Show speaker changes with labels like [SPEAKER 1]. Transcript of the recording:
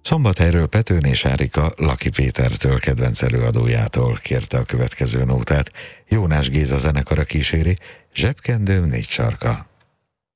[SPEAKER 1] Szombathelyről Petőnés Árika Laki Pétertől, kedvenc előadójától kérte a következő nótát. Jónás Géza zenekara kíséri, Zsebkendőm négy sarka.